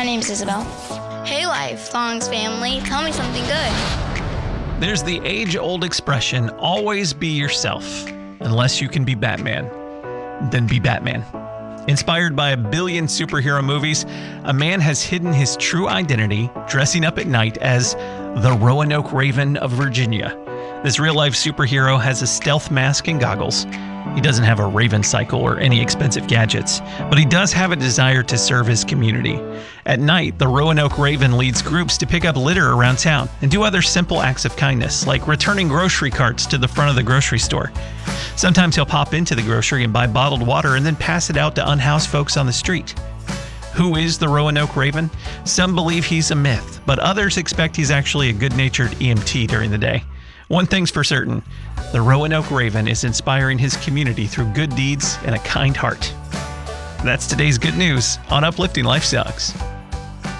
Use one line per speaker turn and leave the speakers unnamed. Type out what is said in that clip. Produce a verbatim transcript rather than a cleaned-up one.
name's Isabel. Hey, Lifelongs family, tell me something good.
There's the age-old expression, always be yourself. Unless you can be Batman, then be Batman. Inspired by a billion superhero movies, a man has hidden his true identity, dressing up at night as the Roanoke Raven of Virginia. This real-life superhero has a stealth mask and goggles. He doesn't have a Raven cycle or any expensive gadgets, but he does have a desire to serve his community. At night, the Roanoke Raven leads groups to pick up litter around town and do other simple acts of kindness, like returning grocery carts to the front of the grocery store. Sometimes he'll pop into the grocery and buy bottled water and then pass it out to unhoused folks on the street. Who is the Roanoke Raven? Some believe he's a myth, but others expect he's actually a good-natured E M T during the day. One thing's for certain, the Roanoke Raven is inspiring his community through good deeds and a kind heart. That's today's good news on Uplifting Life Songs.